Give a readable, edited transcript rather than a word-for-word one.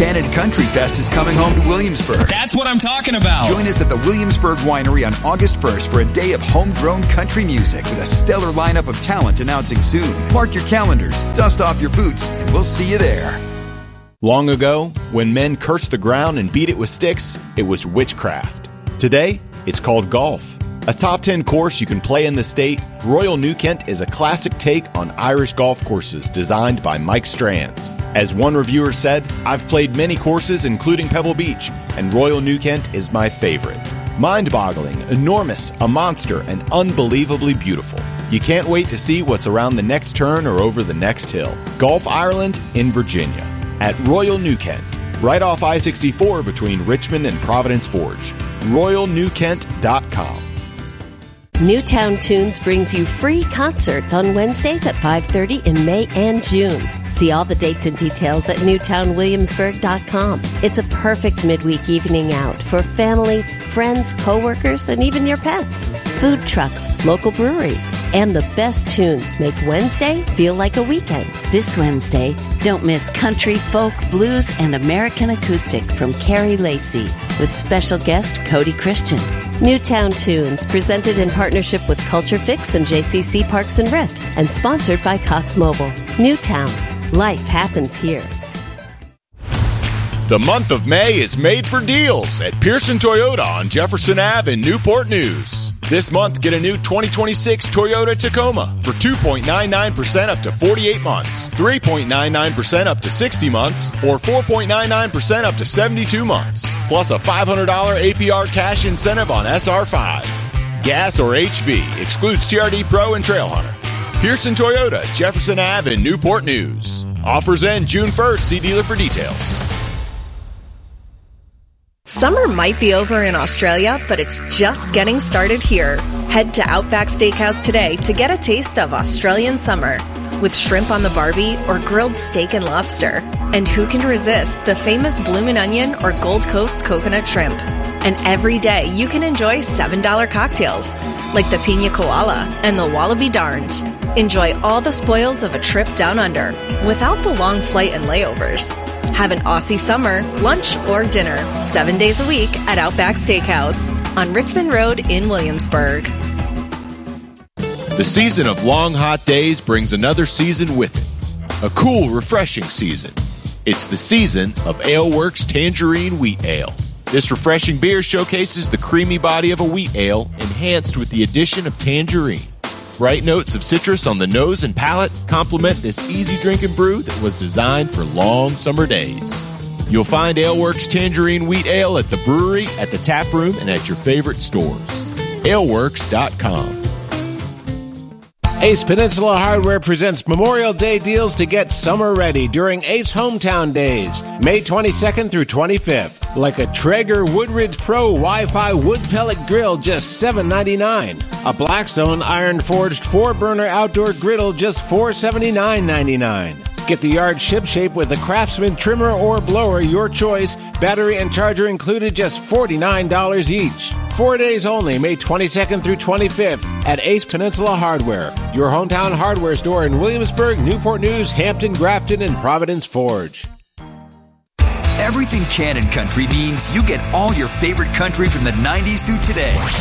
Cannon Country Fest is coming home to Williamsburg. That's what I'm talking about. Join us at the Williamsburg Winery on August 1st for a day of homegrown country music with a stellar lineup of talent announcing soon. Mark your calendars, dust off your boots, and we'll see you there. Long ago, when men cursed the ground and beat it with sticks, it was witchcraft. Today, it's called golf. A top 10 course you can play in the state, Royal New Kent is a classic take on Irish golf courses designed by Mike Strands. As one reviewer said, I've played many courses including Pebble Beach, and Royal New Kent is my favorite. Mind-boggling, enormous, a monster, and unbelievably beautiful. You can't wait to see what's around the next turn or over the next hill. Golf Ireland in Virginia at Royal New Kent, right off I-64 between Richmond and Providence Forge. RoyalNewKent.com. Newtown Tunes brings you free concerts on Wednesdays at 5:30 in May and June. See all the dates and details at newtownwilliamsburg.com. It's a perfect midweek evening out for family, friends, coworkers, and even your pets. Food trucks, local breweries, and the best tunes make Wednesday feel like a weekend. This Wednesday, don't miss country, folk, blues, and American acoustic from Carrie Lacey with special guest Cody Christian. Newtown Tunes, presented in partnership with Culture Fix and JCC Parks and Rec, and sponsored by Cox Mobile. Newtown. Life happens here. The month of May is made for deals at Pearson Toyota on Jefferson Ave in Newport News. This month, get a new 2026 Toyota Tacoma for 2.99% up to 48 months, 3.99% up to 60 months, or 4.99% up to 72 months, plus a $500 APR cash incentive on SR5. Gas or HV, excludes TRD Pro and Trail Hunter. Pearson Toyota, Jefferson Ave in Newport News. Offers end June 1st. See dealer for details. Summer might be over in Australia, but it's just getting started here. Head to Outback Steakhouse today to get a taste of Australian summer with shrimp on the barbie or grilled steak and lobster. And who can resist the famous bloomin' onion or Gold Coast coconut shrimp? And every day you can enjoy $7 cocktails like the Pina Koala and the Wallaby Darned. Enjoy all the spoils of a trip down under without the long flight and layovers. Have an Aussie summer, lunch or dinner, 7 days a week at Outback Steakhouse on Richmond Road in Williamsburg. The season of long, hot days brings another season with it. A cool, refreshing season. It's the season of AleWorks Tangerine Wheat Ale. This refreshing beer showcases the creamy body of a wheat ale enhanced with the addition of tangerine. Bright notes of citrus on the nose and palate complement this easy drinking brew that was designed for long summer days. You'll find AleWorks Tangerine Wheat Ale at the brewery, at the tap room, and at your favorite stores. AleWorks.com. Ace Peninsula Hardware presents Memorial Day deals to get summer ready during Ace Hometown Days, May 22nd through 25th. Like a Traeger Woodridge Pro Wi-Fi wood pellet grill, just $7.99. A Blackstone iron-forged 4-burner outdoor griddle, just $479.99. Get the yard ship-shape with a Craftsman trimmer or blower, your choice. Battery and charger included, just $49 each. 4 days only, May 22nd through 25th at Ace Peninsula Hardware, your hometown hardware store in Williamsburg, Newport News, Hampton, Grafton, and Providence Forge. Everything Cannon Country means you get all your favorite country from the 90s through today.